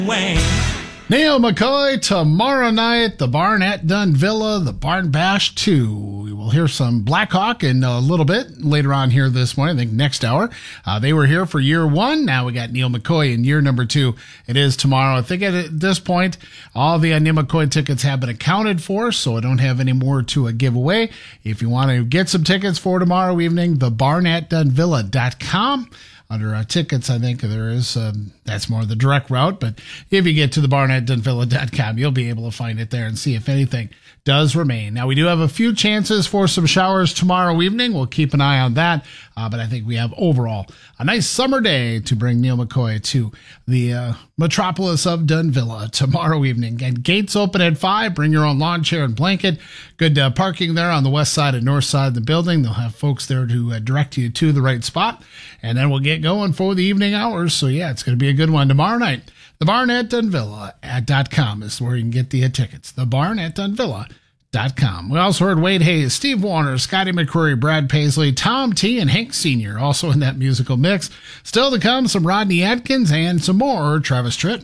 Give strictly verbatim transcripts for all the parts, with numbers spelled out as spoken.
Wayne. Neil McCoy tomorrow night, the Barn at Dunn Villa, the Barn Bash two. We will hear some Blackhawk in a little bit later on here this morning, I think next hour. Uh, they were here for year one. Now we got Neil McCoy in year number two. It is tomorrow. I think at this point, all the uh, Neil McCoy tickets have been accounted for, so I don't have any more to uh, give away. If you want to get some tickets for tomorrow evening, the barn at dunn villa dot com. Under uh, tickets, I think there is, um, that's more the direct route. But if you get to the barn at dunn villa dot com, you'll be able to find it there and see if anything does remain. Now, we do have a few chances for some showers tomorrow evening. We'll keep an eye on that. Uh, but I think we have overall a nice summer day to bring Neil McCoy to the uh, metropolis of Dunn Villa tomorrow evening. And gates open at five. Bring your own lawn chair and blanket. Good uh, parking there on the west side and north side of the building. They'll have folks there to uh, direct you to the right spot. And then we'll get going for the evening hours. So, yeah, it's going to be a good one tomorrow night. The Barn at Dunn Villa dot com is where you can get the uh, tickets. The Barn at Dunn Villa dot com. We also heard Wade Hayes, Steve Warner, Scotty McCreary, Brad Paisley, Tom T, and Hank Senior also in that musical mix. Still to come, some Rodney Atkins and some more Travis Tritt.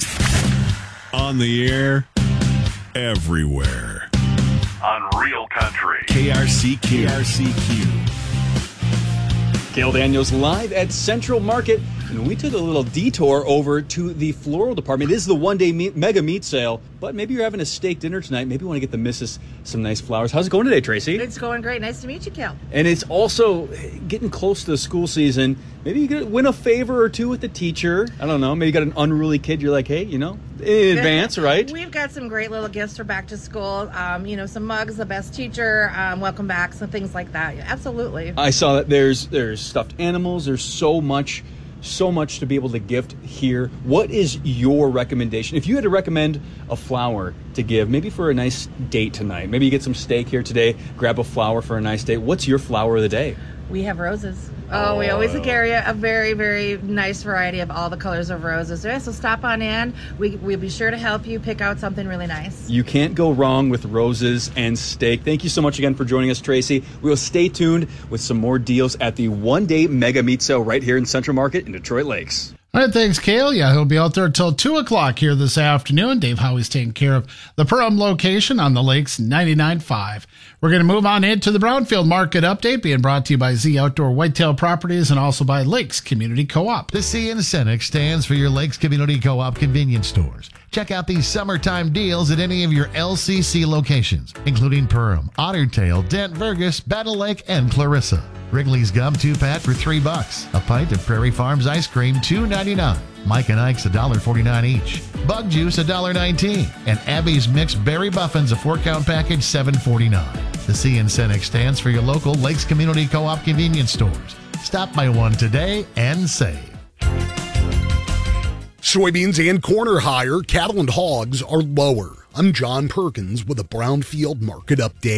On the air, everywhere. On Real Country. K R C Q. K R C Q. Gail Daniels live at Central Market, and we took a little detour over to the floral department. It is the one-day meat, mega meat sale, but maybe you're having a steak dinner tonight. Maybe you want to get the missus some nice flowers. How's it going today, Tracy? It's going great. Nice to meet you, Kel. And it's also getting close to the school season. Maybe you could win a favor or two with the teacher. I don't know. Maybe you got an unruly kid. You're like, hey, you know, in advance, right? We've got some great little gifts for back to school. Um, you know, some mugs, the best teacher, um, welcome back, some things like that. Absolutely. I saw that there's there's stuffed animals. There's so much, so much to be able to gift here. What is your recommendation? If you had to recommend a flower to give, maybe for a nice date tonight, maybe you get some steak here today, grab a flower for a nice date. What's your flower of the day? We have roses. Oh, we always carry a very, very nice variety of all the colors of roses. Yeah, so stop on in. We, we'll be sure to help you pick out something really nice. You can't go wrong with roses and steak. Thank you so much again for joining us, Tracy. We will stay tuned with some more deals at the one-day mega meat sale right here in Central Market in Detroit Lakes. All right, thanks, Cale. Yeah, he'll be out there until two o'clock here this afternoon. Dave Howie's taking care of the Perham location on the Lakes ninety-nine point five. We're going to move on into the Brownfield Market Update, being brought to you by Z Outdoor Whitetail Properties and also by Lakes Community Co-op. The C in Cenex stands for your Lakes Community Co-op convenience stores. Check out these summertime deals at any of your L C C locations, including Perham, Otter Tail, Dent Vergus, Battle Lake, and Clarissa. Wrigley's Gum two-pack for three bucks. A pint of Prairie Farms ice cream, two ninety-nine. Mike and Ike's one dollar forty-nine each. Bug Juice, one dollar nineteen. And Abby's Mixed Berry Muffins, a four-count package, seven forty-nine. The C in Cenex stands for your local Lakes Community Co-op convenience stores. Stop by one today and save. Soybeans and corn are higher. Cattle and hogs are lower. I'm John Perkins with a Brownfield Market Update.